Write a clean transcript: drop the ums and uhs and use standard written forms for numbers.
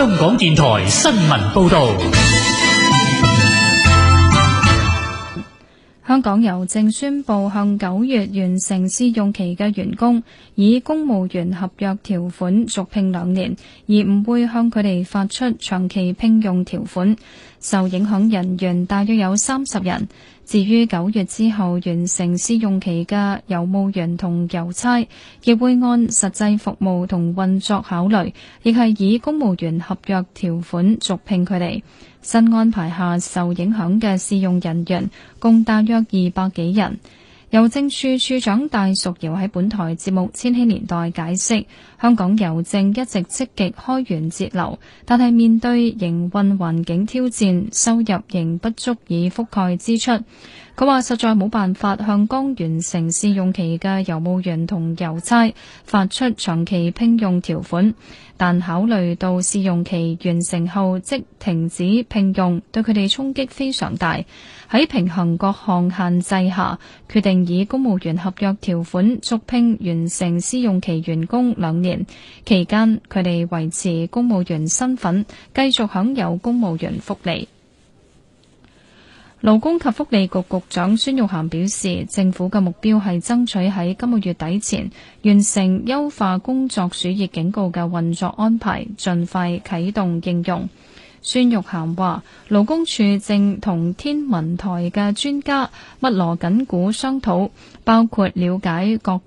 香港電台新聞報道。 香港郵政宣布向9月完成試用期嘅員工以公務員合約條款續聘2年，而唔會向佢哋發出長期聘用條款。受影響人員大約有30人。至於9月之後完成試用期嘅郵務員同郵差，亦會按實際服務同運作考慮，亦係以公務員合約條款續聘佢哋。新安排下受影響嘅試用人員共大約200幾人。郵政處處長戴淑瑤喺本台節目《千禧年代》解釋，香港郵政一直積極開源節流，但係面對營運環境挑戰，收入仍不足以覆蓋支出。佢話實在冇辦法向剛完成試用期嘅郵務員同郵差發出長期聘用條款，但考慮到試用期完成後即停止聘用，對佢哋衝擊非常大。喺平衡各項限制下，決定以公務員合約條款續聘完成試用期員工2年，期間佢哋維持公務員身份，繼續享有公務員福利。勞工及福利局局長孫玉菡表示，政府嘅目標係爭取喺今個月底前完成優化工作暑熱警告嘅運作安排，盡快啟動應用。孫玉菡話，勞工處正同天文台嘅專家密鑼緊鼓商討，包括了解各